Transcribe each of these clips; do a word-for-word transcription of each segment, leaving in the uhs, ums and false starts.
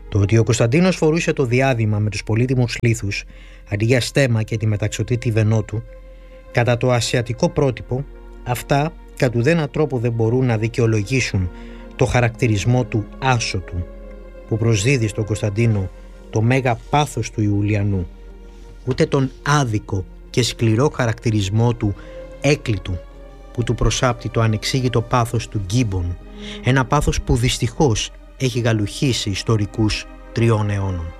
Το ότι ο Κωνσταντίνος φορούσε το διάδημα με τους πολύτιμους λίθους αντί για στέμμα και τη μεταξωτή βενότου, κατά το ασιατικό πρότυπο, αυτά κατ' ουδένα τρόπο δεν μπορούν να δικαιολογήσουν το χαρακτηρισμό του άσωτου που προσδίδει στον Κωνσταντίνο το μέγα πάθος του Ιουλιανού, ούτε τον άδικο και σκληρό χαρακτηρισμό του έκλητου που του προσάπτει το ανεξήγητο πάθος του Γκίμπον, ένα πάθος που δυστυχώς έχει γαλουχίσει ιστορικούς τριών αιώνων.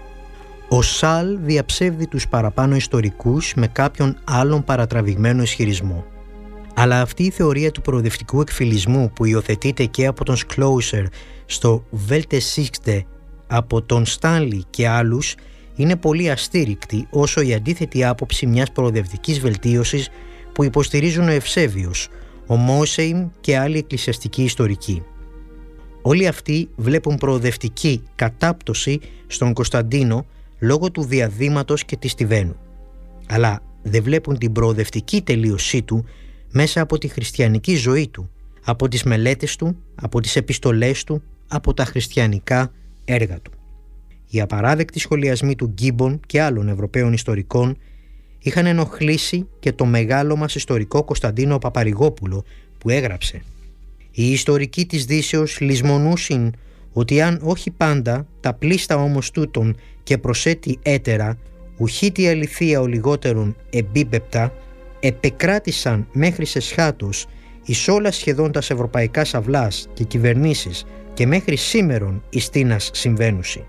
Ο Σαλ διαψεύδει τους παραπάνω ιστορικούς με κάποιον άλλον παρατραβηγμένο ισχυρισμό. Αλλά αυτή η θεωρία του προοδευτικού εκφυλισμού που υιοθετείται και από τον Σκλόουσερ στο Weltgeschichte, από τον Στάνλι και άλλους, είναι πολύ αστήρικτη όσο η αντίθετη άποψη μιας προοδευτικής βελτίωσης που υποστηρίζουν ο Ευσέβιος, ο Μόσεϊμ και άλλοι εκκλησιαστικοί ιστορικοί. Όλοι αυτοί βλέπουν προοδευτική κατάπτωση στον Κωνσταντίνο λόγω του διαδήματος και της Τιβαίνου. Αλλά δεν βλέπουν την προοδευτική τελείωσή του μέσα από τη χριστιανική ζωή του, από τις μελέτες του, από τις επιστολές του, από τα χριστιανικά έργα του. Οι απαράδεκτοι σχολιασμοί του Γκίμπον και άλλων Ευρωπαίων ιστορικών είχαν ενοχλήσει και το μεγάλο μας ιστορικό Κωνσταντίνο Παπαρηγόπουλο, που έγραψε: «Οι ιστορικοί της Δύσεως λησμονούσιν ότι αν όχι πάντα τα πλήστα όμως τούτων και προσέτη έτερα, ουχή τη αληθεία ο λιγότερον εμπίπεπτα, επεκράτησαν μέχρι σε σχάτως εις όλα σχεδόν τας ευρωπαϊκάς αυλάς και κυβερνήσεις και μέχρι σήμερον εις τίνας συμβαίνουσι».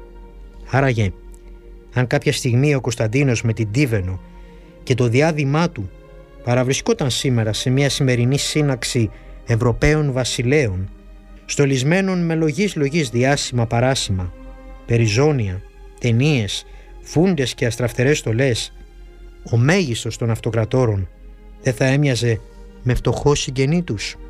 Άραγε, αν κάποια στιγμή ο Κωνσταντίνος με την Τίβαινο και το διάδημά του παραβρισκόταν σήμερα σε μια σημερινή σύναξη Ευρωπαίων βασιλέων, στολισμένων με λογής λογής διάσημα παράσημα, περιζώνια, ταινίες, φούντες και αστραφτερές στολές, ο μέγιστος των αυτοκρατόρων δεν θα έμοιαζε με φτωχό συγγενή τους?